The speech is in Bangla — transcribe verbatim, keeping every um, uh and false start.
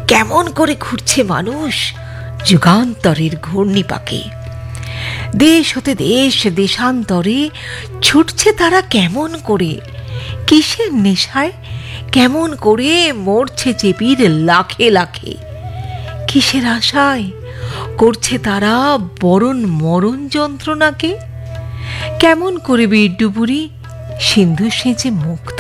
কেমন করে ঘুরছে মানুষ যুগান্তরের ঘূর্ণিপাকে। দেশ হতে দেশ দেশান্তরে ছুটছে তারা কেমন করে, কিসের নেশায় কেমন করে মরছে চেপির লাখে লাখে। কিসের আশায় করছে তারা বরণ মরণ যন্ত্রণাকে। কেমন করে বীর ডুবুরি সিন্ধু সেচে মুক্ত